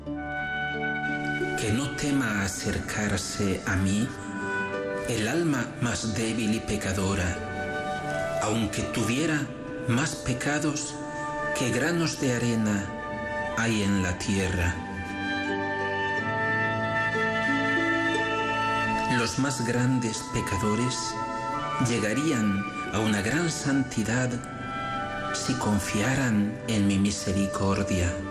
Que no tema acercarse a mí el alma más débil y pecadora, aunque tuviera más pecados que granos de arena hay en la tierra. Los más grandes pecadores llegarían a una gran santidad si confiaran en mi misericordia.